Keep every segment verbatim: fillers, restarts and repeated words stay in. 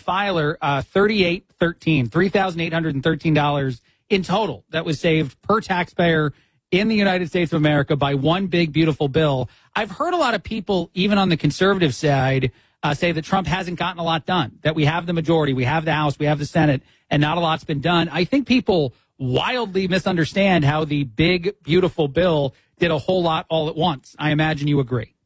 filer, uh, thirty-eight thirteen, three thousand eight hundred thirteen dollars in total that was saved per taxpayer in the United States of America by one big, beautiful bill. I've heard a lot of people, even on the conservative side, uh, say that Trump hasn't gotten a lot done, that we have the majority, we have the House, we have the Senate, and not a lot's been done. I think people wildly misunderstand how the big, beautiful bill did a whole lot all at once. I imagine you agree.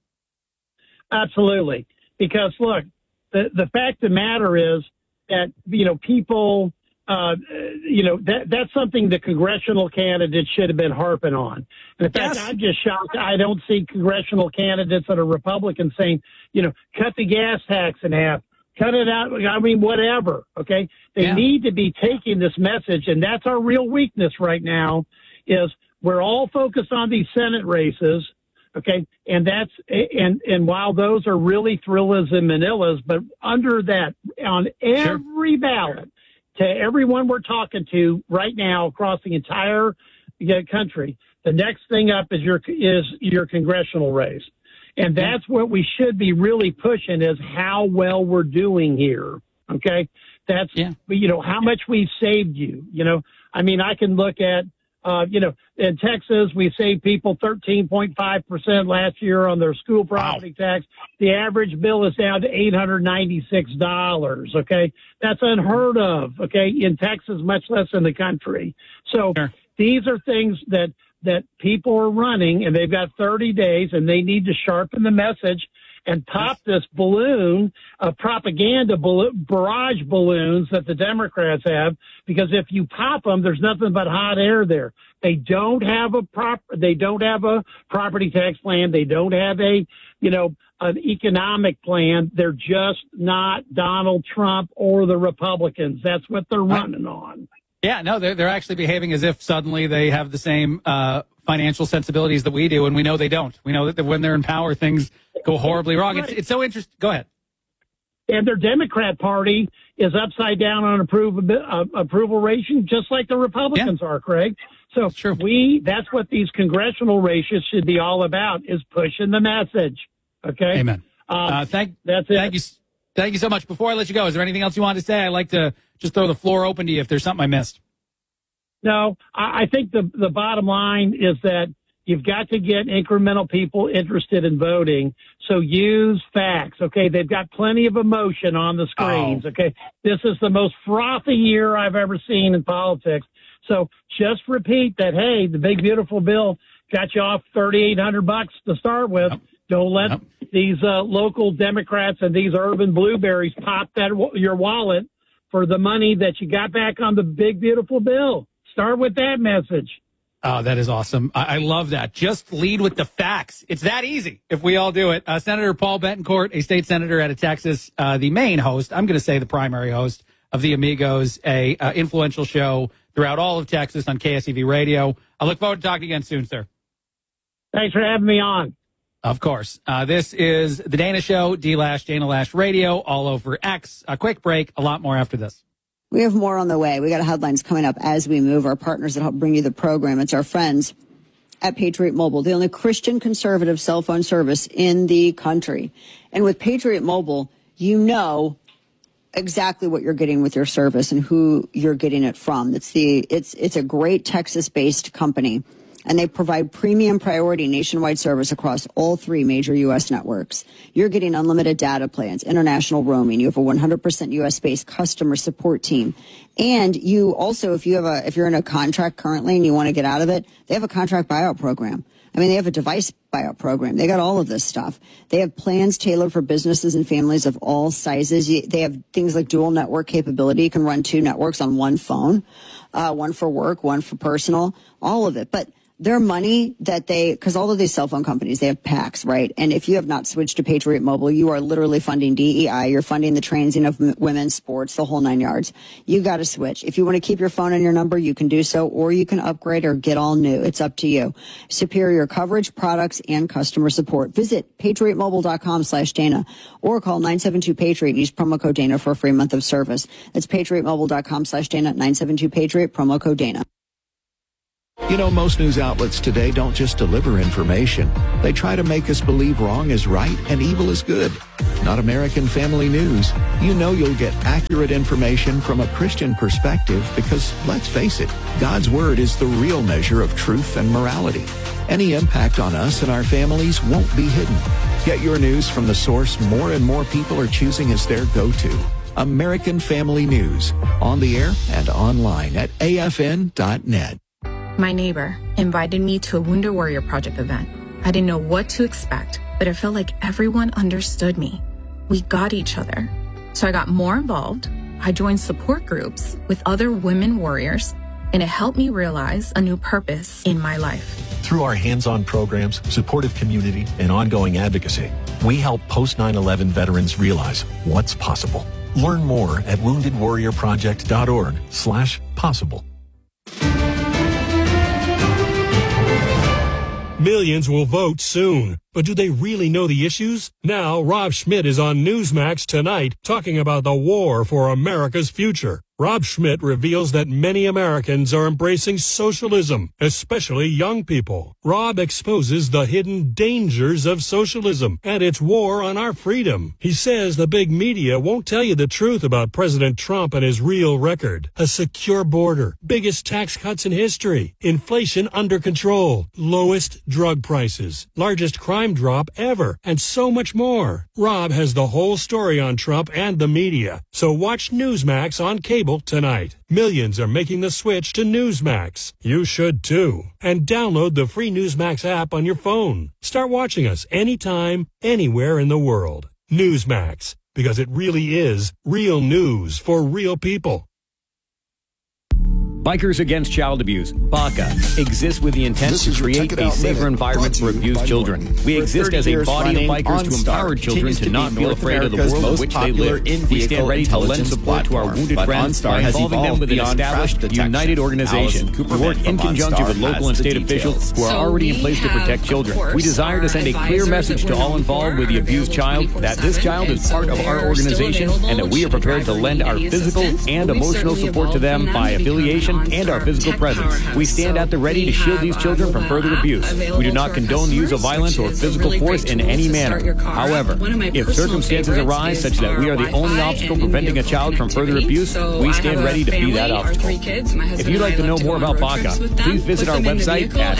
Absolutely. Because, look, the, the fact of the matter is that, you know, people, uh, you know, that that's something the congressional candidates should have been harping on. And in fact, Yes. I'm just shocked I don't see congressional candidates that are Republicans saying, you know, cut the gas tax in half, cut it out. I mean, whatever. Okay. They Yeah. need to be taking this message. And that's our real weakness right now is we're all focused on these Senate races. Okay. And that's, and, and while those are really thrillas and manillas, but under that, on every sure. ballot, to everyone we're talking to right now across the entire country, the next thing up is your, is your congressional race. And that's what we should be really pushing is how well we're doing here. Okay. That's, yeah. you know, how much we've saved you, you know, I mean, I can look at, Uh, you know, in Texas, we saved people thirteen point five percent last year on their school property wow. tax. The average bill is down to eight hundred ninety-six dollars. Okay. That's unheard of. Okay. In Texas, much less in the country. So sure. these are things that, that people are running and they've got thirty days and they need to sharpen the message and pop this balloon of propaganda ball- barrage balloons that the Democrats have, because if you pop them, there's nothing but hot air there. They don't have a prop, they don't have a property tax plan. They don't have a, you know, an economic plan. They're just not Donald Trump or the Republicans. That's what they're running on. Yeah, no, they're, they're actually behaving as if suddenly they have the same uh, financial sensibilities that we do, and we know they don't. We know that when they're in power, things go horribly wrong. Right. It's, it's so interesting. Go ahead. And their Democrat Party is upside down on approval uh, approval rating, just like the Republicans yeah. are, Craig. So True. we that's what these congressional races should be all about, is pushing the message. Okay. Amen. Um, uh, thank. That's it. Thank you. Thank you so much. Before I let you go, is there anything else you wanted to say? I'd like to just throw the floor open to you if there's something I missed. No, I, I think the the bottom line is that you've got to get incremental people interested in voting. So use facts. Okay. They've got plenty of emotion on the screens. Oh. Okay. This is the most frothy year I've ever seen in politics. So just repeat that. Hey, the big, beautiful bill got you off thirty-eight hundred bucks to start with. Yep. Don't let yep. these uh, local Democrats and these urban blueberries pop that your wallet for the money that you got back on the big, beautiful bill. Start with that message. Oh, that is awesome. I, I love that. Just lead with the facts. It's that easy if we all do it. Uh, Senator Paul Betancourt, a state senator out of Texas, uh, the main host, I'm going to say the primary host of the Amigos, a uh, influential show throughout all of Texas on K S E V Radio. I look forward to talking again soon, sir. Thanks for having me on. Of course. Uh, this is The Dana Show, D-Lash, Dana Lash Radio, all over X. A quick break, a lot more after this. We have more on the way. We got headlines coming up as we move. Our partners that help bring you the program. It's our friends at Patriot Mobile, the only Christian conservative cell phone service in the country. And with Patriot Mobile, you know exactly what you're getting with your service and who you're getting it from. It's the it's it's a great Texas-based company, and they provide premium priority nationwide service across all three major U S networks. You're getting unlimited data plans, international roaming. You have a one hundred percent U S-based customer support team. And you also, if you have a, if you're in a contract currently and you want to get out of it, they have a contract buyout program. I mean, they have a device buyout program. They got all of this stuff. They have plans tailored for businesses and families of all sizes. They have things like dual network capability. You can run two networks on one phone, uh, one for work, one for personal, all of it. But their money that they, because all of these cell phone companies, they have packs, right? And if you have not switched to Patriot Mobile, you are literally funding D E I. You're funding the transing of m- women's sports, the whole nine yards. You got to switch. If you want to keep your phone and your number, you can do so, or you can upgrade or get all new. It's up to you. Superior coverage, products, and customer support. Visit patriotmobile.com slash Dana or call nine seven two Patriot and use promo code Dana for a free month of service. That's patriotmobile.com slash Dana, nine seven two Patriot, promo code Dana. You know, most news outlets today don't just deliver information. They try to make us believe wrong is right and evil is good. Not American Family News. You know you'll get accurate information from a Christian perspective because, let's face it, God's Word is the real measure of truth and morality. Any impact on us and our families won't be hidden. Get your news from the source more and more people are choosing as their go-to. American Family News. On the air and online at A F N dot net. My neighbor invited me to a Wounded Warrior Project event. I didn't know what to expect, but it felt like everyone understood me. We got each other. So I got more involved. I joined support groups with other women warriors, and it helped me realize a new purpose in my life. Through our hands-on programs, supportive community, and ongoing advocacy, we help post nine eleven veterans realize what's possible. Learn more at wounded warrior project dot org slash possible. Millions will vote soon, but do they really know the issues? Now, Rob Schmidt is on Newsmax tonight talking about the war for America's future. Rob Schmidt reveals that many Americans are embracing socialism, especially young people. Rob exposes the hidden dangers of socialism and its war on our freedom. He says the big media won't tell you the truth about President Trump and his real record. A secure border, biggest tax cuts in history, inflation under control, lowest drug prices, largest crime drop ever, and so much more. Rob has the whole story on Trump and the media, so watch Newsmax on cable tonight. Millions are making the switch to Newsmax. You should too. And download the free Newsmax app on your phone. Start watching us anytime, anywhere in the world. Newsmax, because it really is real news for real people. Bikers Against Child Abuse, BACA, exists with the intent to create a safer environment for abused children. We exist as a body of bikers to empower children to not feel afraid of the world in which they live. We stand ready to lend support to our wounded friends by involving them with an established, united organization. We work in conjunction with local and state officials who are already in place to protect children. We desire to send a clear message to all involved with the abused child that this child is part of our organization and that we are prepared to lend our physical and emotional support to them by affiliation and our physical presence. We stand at the ready to shield these children from further abuse. We do not condone the use of violence or physical force in any manner. However, if circumstances arise such that we are the only obstacle preventing a child from further abuse, we stand ready to be that obstacle. If you'd like to know more about BACA, please visit our website at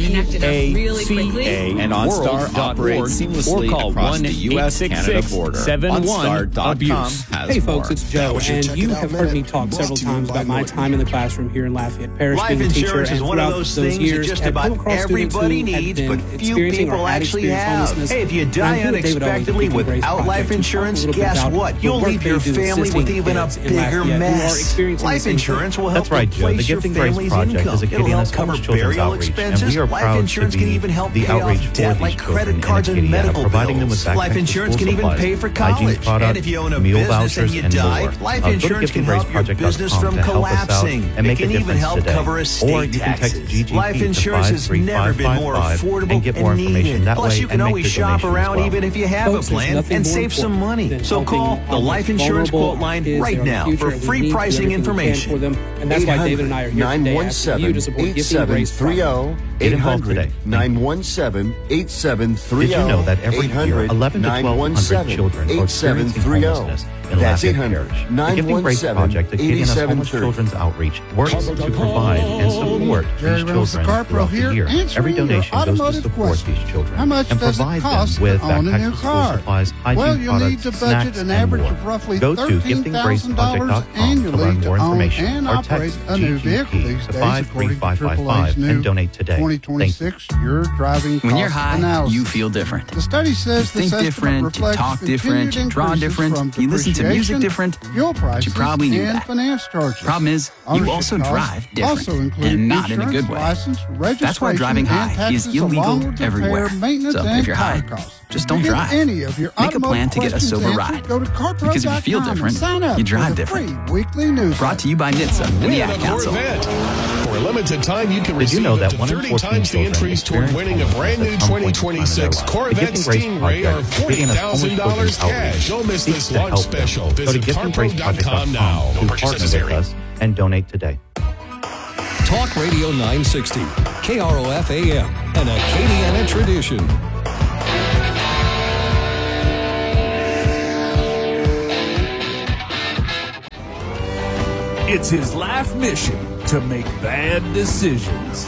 baca and OnStar dot org or call one eight six six, seven one, abuse. Hey folks, it's Joe, and you have heard me talk several times about my time in the classroom here in Lafayette Parish. Life insurance is one of those things that just about everybody needs, but few people actually have. Hey, if you die unexpectedly without life insurance, guess what? You'll leave your family with even a bigger mess. Life insurance will help replace your family's income. It'll help cover burial expenses. Life insurance can even help pay off debt like credit cards and medical bills. Life insurance can even pay for college. And if you own a business and you die, life insurance can help your business from collapsing. It can even help cover estate taxes. Life insurance has never been more affordable and needed. Plus, you can always shop around even if you have a plan and save some money. So call the Life Insurance Quote Line right now for free pricing information. And that's why David and I are here today asking you to support Gifting Grace Project. eight hundred, nine one seven, eight seven three zero. Did you know that every year eleven to twelve hundred children are experiencing homelessness in Lafayette Parish? The Gifting Grace Project, Acadiana's Homeless Children's Outreach, works to provide and support these children throughout the year. Every donation goes to support these children and provide them with backpacks, school supplies, hygiene products, snacks, and more. Go to gifting grace project dot com to learn more information or text G G P to five three five five five and donate today. twenty twenty-six, you're driving when you're high, analysis. you feel different. The study says you think different, you talk different, you draw different, you listen to music different, fuel prices, you probably knew and that. finance charges. Problem is, you also drive different, also and not in a good way. That's why driving high is illegal everywhere. So if you're high, just don't drive. Any of your Make a plan to get a sober ride. Because if you feel different, you drive different. Weekly news. Brought to you by N H T S A and the Ad Council. For a limited time, you can Did you receive know up that to one in thirty fourteen times the children entries toward experience winning a brand new homelessness at some twenty point in twenty-six their lives. Corvette The Gifting Grace Stingray or Project, forty Acadiana's thousand Homeless dollars Children's cash. Outreach, Don't miss seeks this to launch help them. special. Go to Visit gifting grace carpro project dot com dot now. com No to purchase partner with necessary. us and donate today. Talk Radio nine sixty, K R O F A M, an Acadiana tradition. It's his life mission to make bad decisions.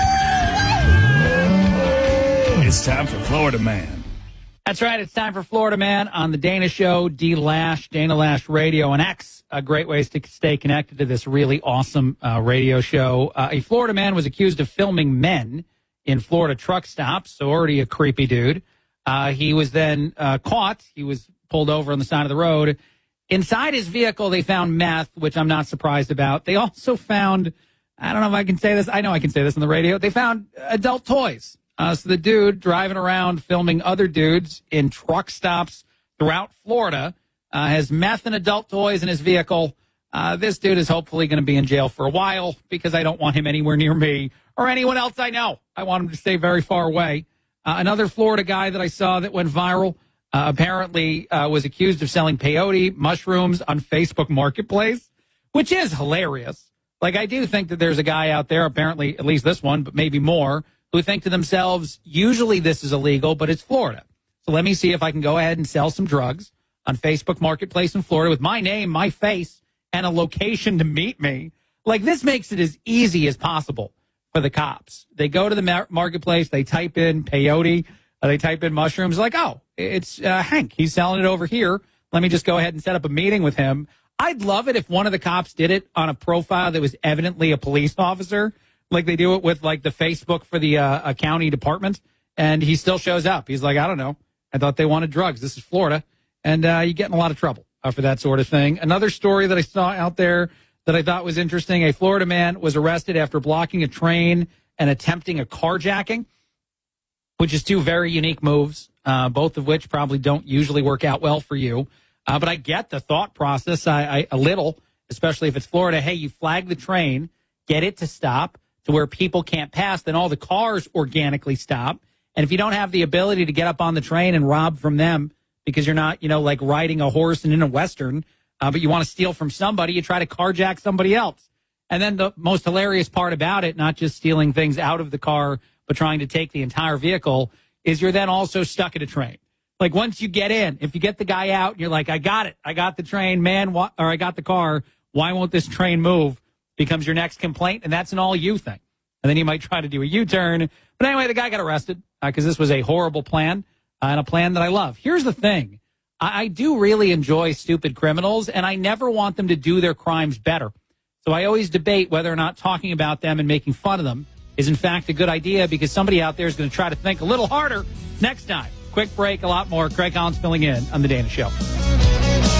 It's time for Florida Man. That's right. It's time for Florida Man on the Dana Show, D Lash, Dana Lash Radio, and X. Uh, great ways to stay connected to this really awesome uh, radio show. Uh, a Florida man was accused of filming men in Florida truck stops, so already a creepy dude. Uh, he was then uh, caught. He was pulled over on the side of the road. Inside his vehicle, they found meth, which I'm not surprised about. They also found, I don't know if I can say this. I know I can say this on the radio. They found adult toys. Uh, so the dude driving around filming other dudes in truck stops throughout Florida uh, has meth and adult toys in his vehicle. Uh, this dude is hopefully going to be in jail for a while because I don't want him anywhere near me or anyone else I know. I want him to stay very far away. Uh, another Florida guy that I saw that went viral uh, apparently uh, was accused of selling peyote mushrooms on Facebook Marketplace, which is hilarious. Like, I do think that there's a guy out there, apparently at least this one, but maybe more, who think to themselves, usually this is illegal, but it's Florida. So let me see if I can go ahead and sell some drugs on Facebook Marketplace in Florida with my name, my face, and a location to meet me. Like, this makes it as easy as possible for the cops. They go to the mar- marketplace, they type in peyote, uh, they type in mushrooms, like, oh, it's uh, Hank. He's selling it over here. Let me just go ahead and set up a meeting with him. I'd love it if one of the cops did it on a profile that was evidently a police officer, like they do it with, like, the Facebook for the uh, a county department, and he still shows up. He's like, I don't know. I thought they wanted drugs. This is Florida. And uh, you get in a lot of trouble uh, for that sort of thing. Another story that I saw out there that I thought was interesting, a Florida man was arrested after blocking a train and attempting a carjacking, which is two very unique moves, uh, both of which probably don't usually work out well for you. Uh, but I get the thought process I, I, a little, especially if it's Florida. Hey, you flag the train, get it to stop to where people can't pass, then all the cars organically stop. And if you don't have the ability to get up on the train and rob from them because you're not, you know, like riding a horse and in a Western, uh, but you want to steal from somebody, you try to carjack somebody else. And then the most hilarious part about it, not just stealing things out of the car, but trying to take the entire vehicle, is you're then also stuck at a train. Like, once you get in, if you get the guy out and you're like, I got it, I got the train, man, wh- or I got the car, why won't this train move? Becomes your next complaint, and that's an all you thing. And then you might try to do a U-turn. But anyway, the guy got arrested because uh, this was a horrible plan uh, and a plan that I love. Here's the thing. I, I do really enjoy stupid criminals, and I never want them to do their crimes better. So I always debate whether or not talking about them and making fun of them is, in fact, a good idea, because somebody out there is going to try to think a little harder next time. Quick break, a lot more. Craig Collins filling in on The Dana Show.